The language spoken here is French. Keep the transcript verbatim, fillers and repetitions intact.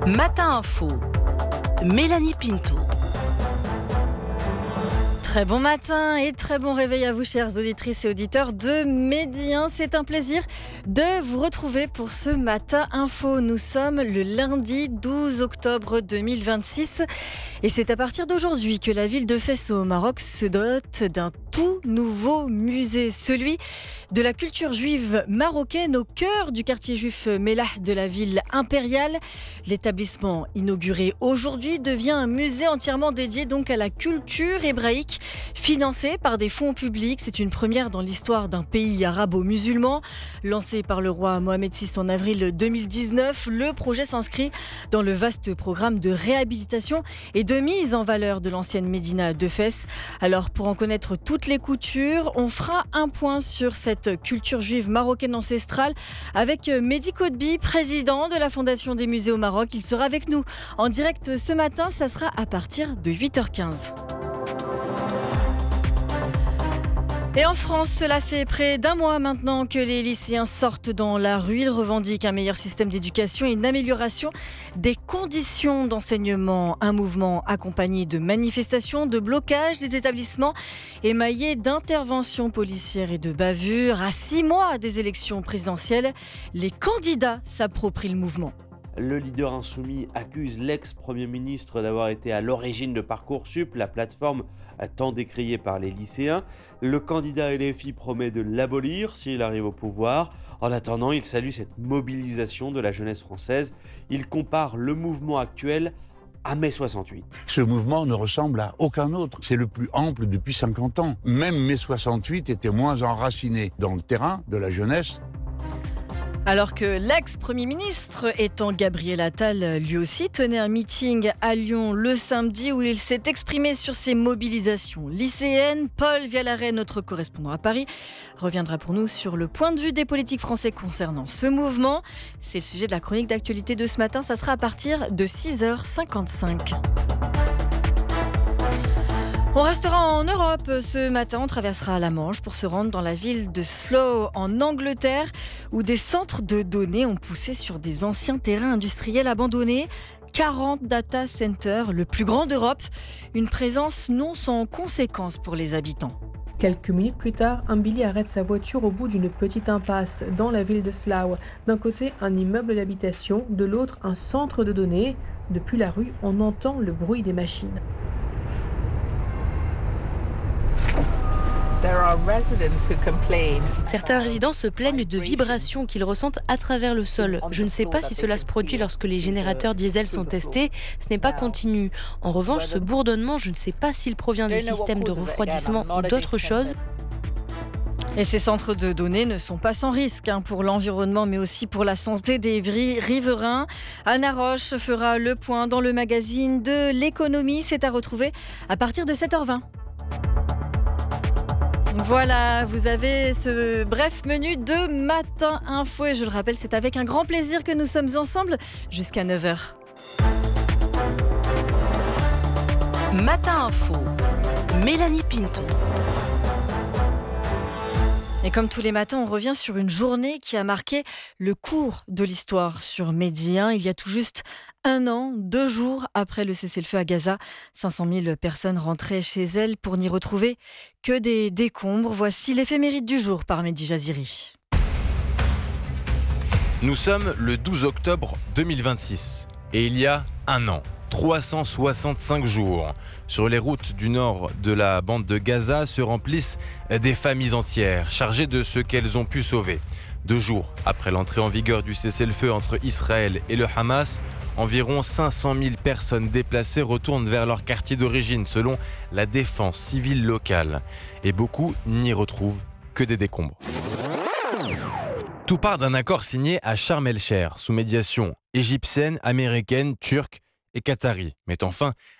Matin Info, Mélanie Pinto. Très bon matin et très bon réveil à vous, chères auditrices et auditeurs de Midi un. C'est un plaisir de vous retrouver pour ce Matin Info. Nous sommes le lundi douze octobre deux mille vingt-six et c'est à partir d'aujourd'hui que la ville de Fès au Maroc se dote d'un tout nouveau musée, celui de la culture juive marocaine au cœur du quartier juif Mellah de la ville impériale. L'établissement inauguré aujourd'hui devient un musée entièrement dédié donc à la culture hébraïque, financé par des fonds publics. C'est une première dans l'histoire d'un pays arabo-musulman. Lancé par le roi Mohamed six en avril deux mille dix-neuf, le projet s'inscrit dans le vaste programme de réhabilitation et de mise en valeur de l'ancienne médina de Fès. Alors pour en connaître toutes les coutures, on fera un point sur cette culture juive marocaine ancestrale avec Mehdi Kotbi, président de la Fondation des musées au Maroc. Il sera avec nous en direct ce matin, ça sera à partir de huit heures quinze. Et en France, cela fait près d'un mois maintenant que les lycéens sortent dans la rue. Ils revendiquent un meilleur système d'éducation et une amélioration des conditions d'enseignement. Un mouvement accompagné de manifestations, de blocages des établissements, émaillé d'interventions policières et de bavures. À six mois des élections présidentielles, les candidats s'approprient le mouvement. Le leader insoumis accuse l'ex-premier ministre d'avoir été à l'origine de Parcoursup, la plateforme tant décriée par les lycéens. Le candidat L F I promet de l'abolir s'il arrive au pouvoir. En attendant, il salue cette mobilisation de la jeunesse française. Il compare le mouvement actuel à mai soixante-huit. Ce mouvement ne ressemble à aucun autre. C'est le plus ample depuis cinquante ans. Même mai soixante-huit était moins enraciné dans le terrain de la jeunesse. Alors que l'ex-premier ministre, étant Gabriel Attal, lui aussi tenait un meeting à Lyon le samedi où il s'est exprimé sur ses mobilisations lycéennes. Paul Vialaret, notre correspondant à Paris, reviendra pour nous sur le point de vue des politiques français concernant ce mouvement. C'est le sujet de la chronique d'actualité de ce matin. Ça sera à partir de six heures cinquante-cinq. On restera en Europe ce matin, on traversera la Manche pour se rendre dans la ville de Slough en Angleterre où des centres de données ont poussé sur des anciens terrains industriels abandonnés. quarante data centers, le plus grand d'Europe, une présence non sans conséquences pour les habitants. Quelques minutes plus tard, un Billy arrête sa voiture au bout d'une petite impasse dans la ville de Slough. D'un côté, un immeuble d'habitation, de l'autre, un centre de données. Depuis la rue, on entend le bruit des machines. Certains résidents se plaignent de vibrations qu'ils ressentent à travers le sol. Je ne sais pas si cela se produit lorsque les générateurs diesel sont testés. Ce n'est pas continu. En revanche, ce bourdonnement, je ne sais pas s'il provient des systèmes de refroidissement ou d'autres choses. Et ces centres de données ne sont pas sans risque hein, pour l'environnement, mais aussi pour la santé des riverains. Anna Roche fera le point dans le magazine de l'économie. C'est à retrouver à partir de sept heures vingt. Voilà, vous avez ce bref menu de Matin Info et je le rappelle, c'est avec un grand plaisir que nous sommes ensemble jusqu'à neuf heures. Matin Info, Mélanie Pinto. Et comme tous les matins, on revient sur une journée qui a marqué le cours de l'histoire sur Midi un. Il y a tout juste un an, deux jours après le cessez-le-feu à Gaza, cinq cent mille personnes rentraient chez elles pour n'y retrouver que des décombres. Voici l'éphéméride du jour par Mehdi Jaziri. Nous sommes le douze octobre deux mille vingt-six et il y a un an, trois cent soixante-cinq jours, sur les routes du nord de la bande de Gaza se remplissent des familles entières chargées de ce qu'elles ont pu sauver. Deux jours après l'entrée en vigueur du cessez-le-feu entre Israël et le Hamas, environ cinq cent mille personnes déplacées retournent vers leur quartier d'origine selon la défense civile locale. Et beaucoup n'y retrouvent que des décombres. Tout part d'un accord signé à Sharm el-Cheikh sous médiation égyptienne, américaine, turque et qatari, mettant fin